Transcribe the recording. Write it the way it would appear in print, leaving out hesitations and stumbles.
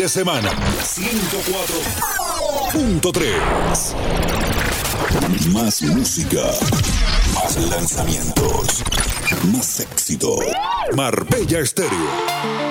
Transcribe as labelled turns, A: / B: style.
A: de semana. 104.3. Más música, más lanzamientos, más éxito. Marbella Estéreo.